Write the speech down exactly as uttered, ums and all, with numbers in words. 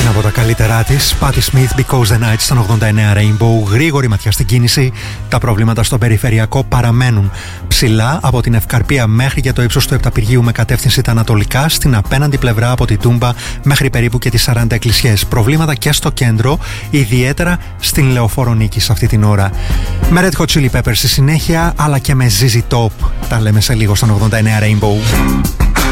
Ένα από τα καλύτερά της, Patti Smith, Because the Night στον ογδόντα εννέα Rainbow. Γρήγορη ματιά στην κίνηση. Τα προβλήματα στον περιφερειακό παραμένουν ψηλά από την Ευκαρπία μέχρι και το ύψος του Επταπηργείου με κατεύθυνση τα ανατολικά, στην απέναντι πλευρά από τη Τούμπα μέχρι περίπου και τις σαράντα εκκλησιές. Προβλήματα και στο κέντρο, ιδιαίτερα στην Λεωφόρο Νίκης αυτή την ώρα. Με Red Hot Chili Peppers στη συνέχεια, αλλά και με ζι ζι Top. Τα λέμε σε λίγο στον ογδόντα εννέα Rainbow.